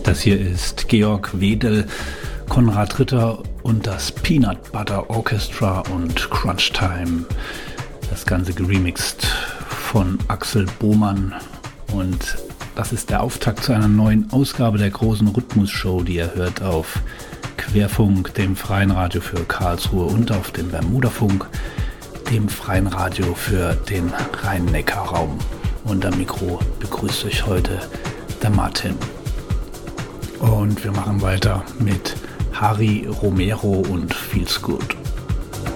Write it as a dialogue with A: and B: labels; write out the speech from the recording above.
A: Das hier ist Georg Wedel, Konrad Ritter und das Peanut Butter Orchestra und Crunch Time. Das Ganze geremixed von Axel Bohmann. Und das ist der Auftakt zu einer neuen Ausgabe der großen Rhythmus-Show, die ihr hört auf Querfunk, dem freien Radio für Karlsruhe, und auf dem Bermuda-Funk, dem freien Radio für den Rhein-Neckar-Raum. Und am Mikro begrüßt euch heute der Martin. Und wir machen weiter mit Harry Romero und Feels Good.